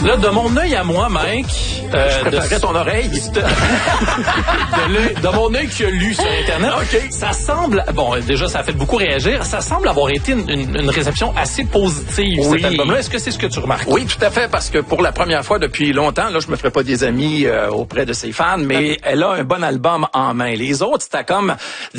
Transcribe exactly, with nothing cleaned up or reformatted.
Là, de mon œil à moi, Mike... Euh, je préparais de... ton oreille. de, de, de mon œil qui a lu sur Internet, okay. Ça semble... Bon, déjà, ça a fait beaucoup réagir. Ça semble avoir été une, une, une réception assez positive, oui. cet album-là. Est-ce que c'est ce que tu remarques? Oui, tout à fait, parce que pour la première fois depuis longtemps, là, je me ferai pas des amis euh, auprès de ses fans, mais elle a un bon album en main. Les autres, c'était comme...